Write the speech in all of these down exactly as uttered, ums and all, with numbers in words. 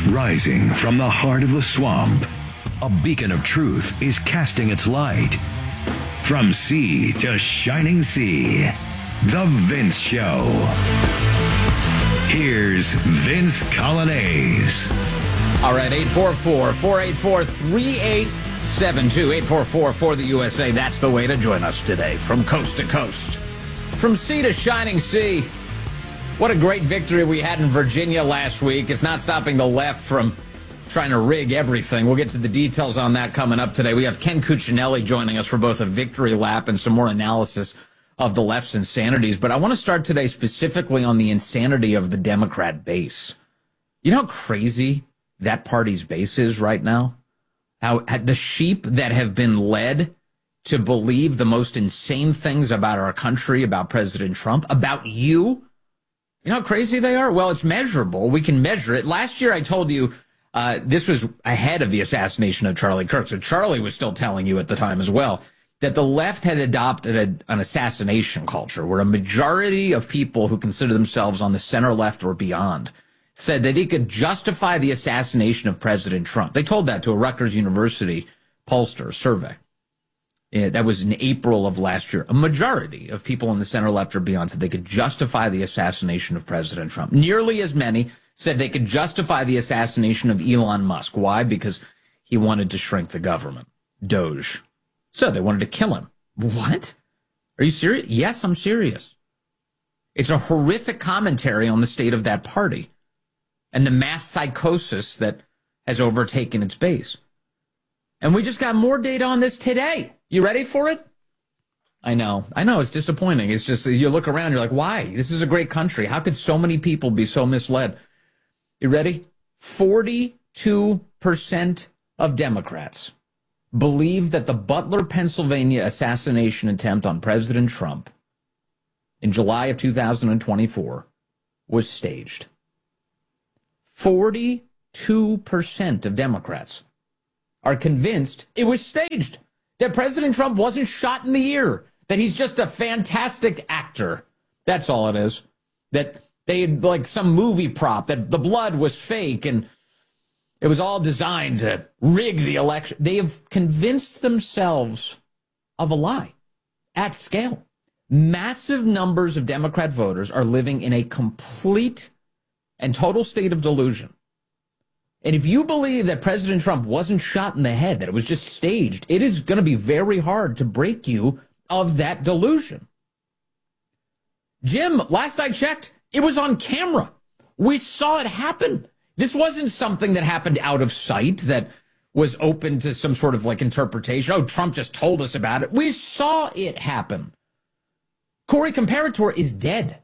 Rising from the heart of the swamp, a beacon of truth is casting its light. From sea to shining sea, The Vince Show. Here's Vince Coglianese. All right, eight four four, four eight four, three eight seven two, eight four four for the U S A. That's the way to join us today, from coast to coast. From sea to shining sea. What a great victory we had in Virginia last week. It's not stopping the left from trying to rig everything. We'll get to the details on that coming up today. We have Ken Cuccinelli joining us for both a victory lap and some more analysis of the left's insanities. But I want to start today specifically on the insanity of the Democrat base. You know how crazy that party's base is right now? How the sheep that have been led to believe the most insane things about our country, about President Trump, about you. You know how crazy they are? Well, it's measurable. We can measure it. Last year, I told you uh, this was ahead of the assassination of Charlie Kirk. So Charlie was still telling you at the time as well that the left had adopted a, an assassination culture where a majority of people who consider themselves on the center left or beyond said that he could justify the assassination of President Trump. They told that to a Rutgers University pollster survey. Yeah, that was in April of last year. A majority of people on the center left or beyond said they could justify the assassination of President Trump. Nearly as many said they could justify the assassination of Elon Musk. Why? Because he wanted to shrink the government. Doge. So they wanted to kill him. What? Are you serious? Yes, I'm serious. It's a horrific commentary on the state of that party and the mass psychosis that has overtaken its base. And we just got more data on this today. You ready for it? I know. I know. It's disappointing. It's just, you look around, you're like, why? This is a great country. How could so many people be so misled? You ready? forty-two percent of Democrats believe that the Butler, Pennsylvania assassination attempt on President Trump in July of two thousand twenty-four was staged. forty-two percent of Democrats are convinced it was staged, that President Trump wasn't shot in the ear, that he's just a fantastic actor. That's all it is. That they had like some movie prop, that the blood was fake and it was all designed to rig the election. They have convinced themselves of a lie at scale. Massive numbers of Democrat voters are living in a complete and total state of delusion. And if you believe that President Trump wasn't shot in the head, that it was just staged, it is going to be very hard to break you of that delusion. Jim, last I checked, it was on camera. We saw it happen. This wasn't something that happened out of sight, that was open to some sort of like interpretation. Oh, Trump just told us about it. We saw it happen. Corey Comparator is dead.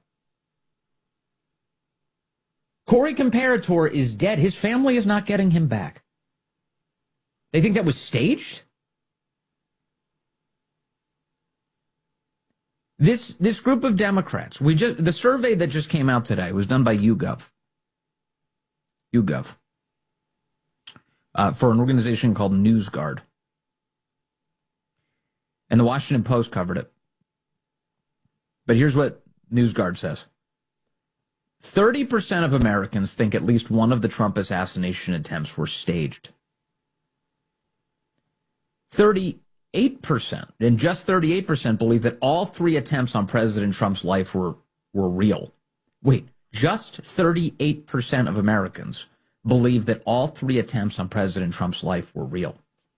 Corey Comparator is dead. His family is not getting him back. They think that was staged? This this group of Democrats, we just the survey that just came out today was done by YouGov. YouGov. Uh, for an organization called NewsGuard. And the Washington Post covered it. But here's what NewsGuard says. thirty percent of Americans think at least one of the Trump assassination attempts were staged. thirty-eight percent, and just thirty-eight percent believe that all three attempts on President Trump's life were, were real. Wait, just thirty-eight percent of Americans believe that all three attempts on President Trump's life were real.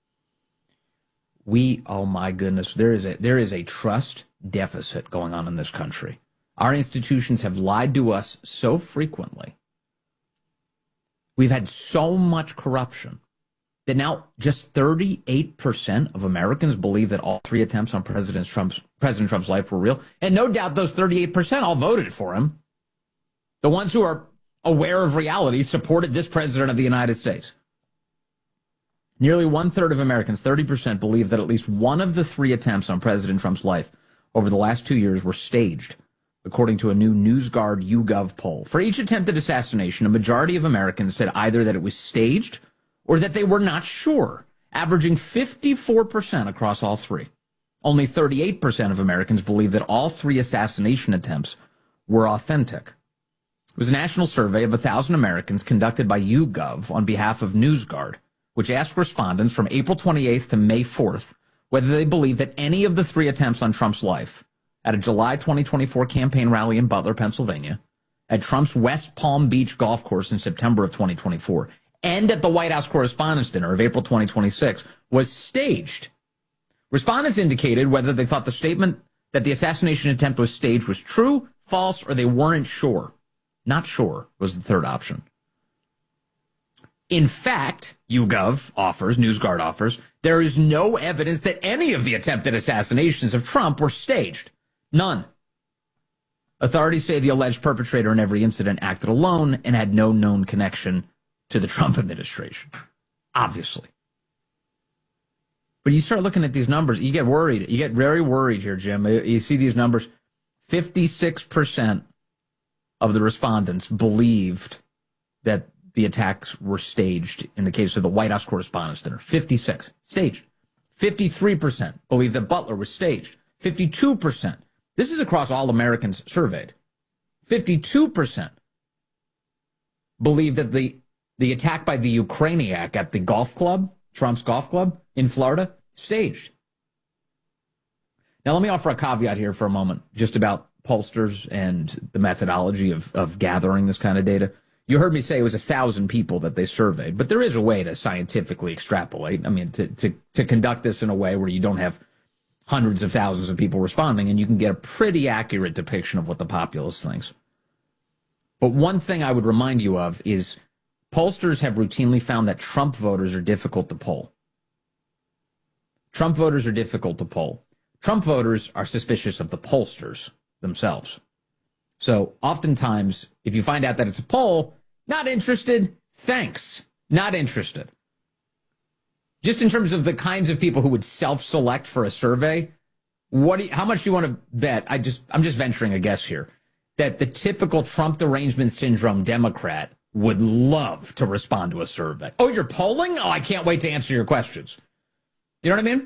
We, oh my goodness, there is a, there is a trust deficit going on in this country. Our institutions have lied to us so frequently. We've had so much corruption that now just thirty-eight percent of Americans believe that all three attempts on President Trump's, President Trump's life were real. And no doubt those thirty-eight percent all voted for him. The ones who are aware of reality supported this president of the United States. Nearly one-third of Americans, thirty percent, believe that at least one of the three attempts on President Trump's life over the last two years were staged, according to a new NewsGuard YouGov poll. For each attempted assassination, a majority of Americans said either that it was staged or that they were not sure, averaging fifty-four percent across all three. Only thirty-eight percent of Americans believe that all three assassination attempts were authentic. It was a national survey of one thousand Americans conducted by YouGov on behalf of NewsGuard, which asked respondents from April twenty-eighth to May fourth whether they believe that any of the three attempts on Trump's life at a July twenty twenty-four campaign rally in Butler, Pennsylvania, at Trump's West Palm Beach golf course in September of twenty twenty-four, and at the White House Correspondents' Dinner of April twenty twenty-six was staged. Respondents indicated whether they thought the statement that the assassination attempt was staged was true, false, or they weren't sure. Not sure was the third option. In fact, YouGov offers, NewsGuard offers, there is no evidence that any of the attempted assassinations of Trump were staged. None. Authorities say the alleged perpetrator in every incident acted alone and had no known connection to the Trump administration. Obviously. But you start looking at these numbers, you get worried. You get very worried here, Jim. You see these numbers. fifty-six percent of the respondents believed that the attacks were staged in the case of the White House Correspondents' Dinner. fifty-six. Staged. fifty-three percent believed that Butler was staged. fifty-two percent. This is across all Americans surveyed. fifty-two percent believed that the, the attack by the Ukrainiac at the golf club, Trump's golf club in Florida, staged. Now, let me offer a caveat here for a moment, just about pollsters and the methodology of, of gathering this kind of data. You heard me say it was a thousand people that they surveyed, but there is a way to scientifically extrapolate. I mean, to, to, to conduct this in a way where you don't have hundreds of thousands of people responding, and you can get a pretty accurate depiction of what the populace thinks. But one thing I would remind you of is pollsters have routinely found that Trump voters are difficult to poll. Trump voters are difficult to poll. Trump voters are suspicious of the pollsters themselves. So oftentimes, if you find out that it's a poll, not interested, thanks, not interested. Just in terms of the kinds of people who would self-select for a survey, what do you, how much do you want to bet? I just, I'm just venturing a guess here, that the typical Trump derangement syndrome Democrat would love to respond to a survey. Oh, you're polling? Oh, I can't wait to answer your questions. You know what I mean?